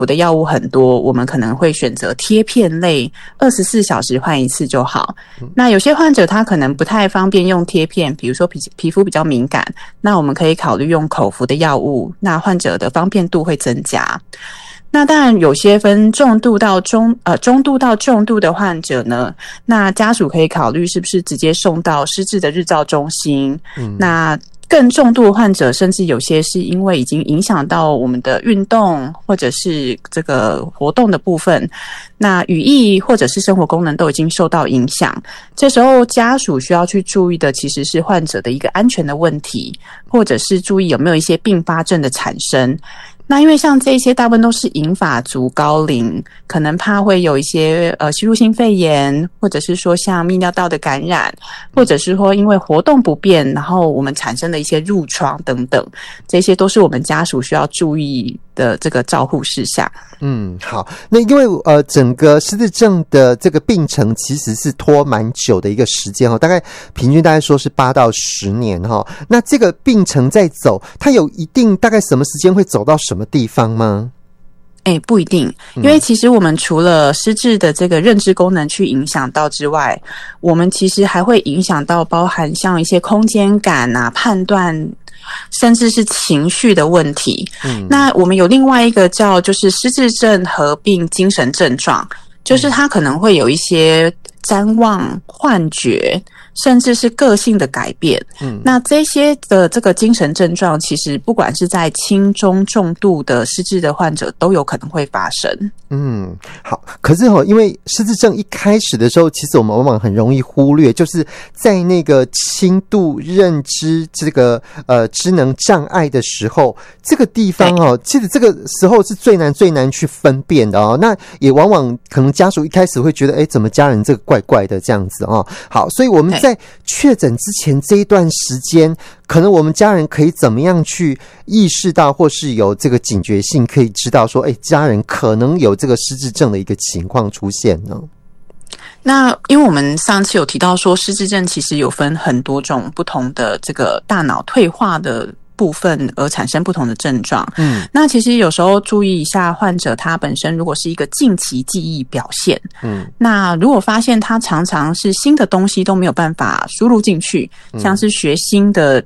服的药物很多，我们可能会选择贴片类，24小时换一次就好。那有些患者他可能不太方便用贴片，比如说皮肤比较敏感，那我们可以考虑用口服的药物，那患者的方便度会增加。那当然有些分中度到中度到重度的患者呢，那家属可以考虑是不是直接送到失智的日照中心。那更重度的患者，甚至有些是因为已经影响到我们的运动或者是这个活动的部分，那语义或者是生活功能都已经受到影响。这时候家属需要去注意的其实是患者的一个安全的问题，或者是注意有没有一些并发症的产生。那因为像这些大部分都是银发族高龄，可能怕会有一些吸入性肺炎，或者是说像泌尿道的感染，或者是说因为活动不便，然后我们产生的一些褥疮等等，这些都是我们家属需要注意的这个照护事项。 好，那因为整个失智症的这个病程其实是拖蛮久的一个时间大概平均大概说是8到10年那这个病程在走，它有一定大概什么时间会走到什么地方吗？ 不一定，因为其实我们除了失智的这个认知功能去影响到之外，我们其实还会影响到包含像一些空间感啊、判断，甚至是情绪的问题。那我们有另外一个叫就是失智症合并精神症状，就是它可能会有一些谵妄、幻觉，甚至是个性的改变。那这些的这个精神症状，其实不管是在轻中重度的失智的患者都有可能会发生。 好，可是因为失智症一开始的时候，其实我们往往很容易忽略，就是在那个轻度认知这个智能障碍的时候，这个地方其实这个时候是最难去分辨的那也往往可能家属一开始会觉得怎么家人这个怪怪的这样子好，所以我们在确诊之前这一段时间，可能我们家人可以怎么样去意识到，或是有这个警觉性，可以知道说家人可能有这个失智症的一个情况出现呢？ 那因为我们上次有提到说失智症其实有分很多种不同的这个大脑退化的部分而产生不同的症状。那其实有时候注意一下患者他本身如果是一个近期记忆表现，那如果发现他常常是新的东西都没有办法输入进去，像是学新的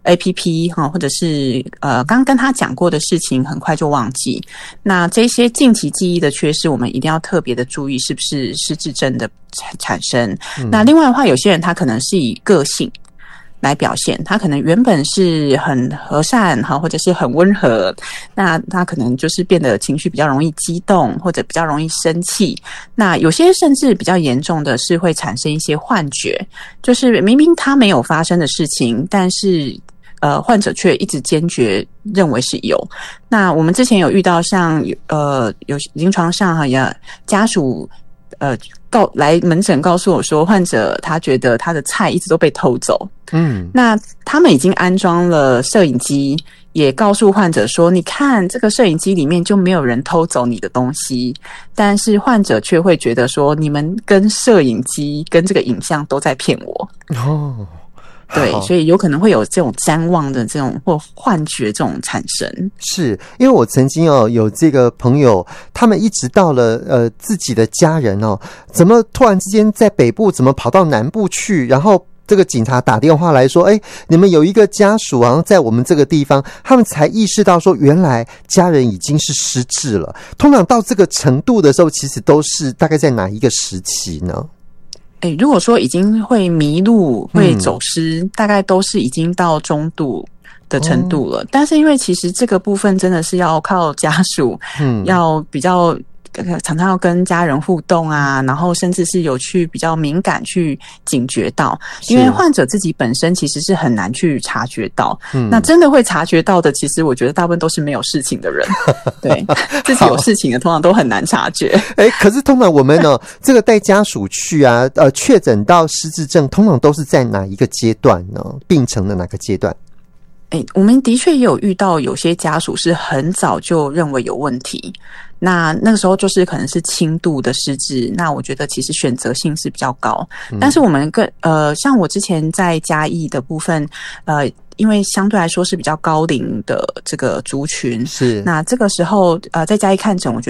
APP 或者是刚跟他讲过的事情很快就忘记，那这些近期记忆的缺失我们一定要特别的注意是不是失智症的产生。那另外的话，有些人他可能是以个性来表现，他可能原本是很和善或者是很温和，那他可能就是变得情绪比较容易激动，或者比较容易生气。那有些甚至比较严重的是会产生一些幻觉，就是明明他没有发生的事情，但是患者却一直坚决认为是有。那我们之前有遇到像有临床上也家属来门诊告诉我说，患者他觉得他的菜一直都被偷走。那他们已经安装了摄影机，也告诉患者说，你看这个摄影机里面就没有人偷走你的东西，但是患者却会觉得说，你们跟摄影机跟这个影像都在骗我。对，所以有可能会有这种谵妄的这种或幻觉这种产生。 是因为我曾经有这个朋友，他们一直到了自己的家人怎么突然之间在北部怎么跑到南部去，然后这个警察打电话来说你们有一个家属好像在我们这个地方，他们才意识到说原来家人已经是失智了。通常到这个程度的时候，其实都是大概在哪一个时期呢？ 如果说已经会迷路会走失，大概都是已经到中度的程度了。但是因为其实这个部分真的是要靠家属要比较常常要跟家人互动啊，然后甚至是有去比较敏感去警觉到，因为患者自己本身其实是很难去察觉到。那真的会察觉到的，其实我觉得大部分都是没有事情的人。对，自己有事情的通常都很难察觉。 可是通常我们呢这个带家属去啊确诊到失智症，通常都是在哪一个阶段呢？病程的哪个阶段？ 我们的确也有遇到有些家属是很早就认为有问题，那个时候就是可能是轻度的失智，那我觉得其实选择性是比较高。但是我们像我之前在嘉义的部分因为相对来说是比较高龄的这个族群， 是那这个时候在家医看诊，我觉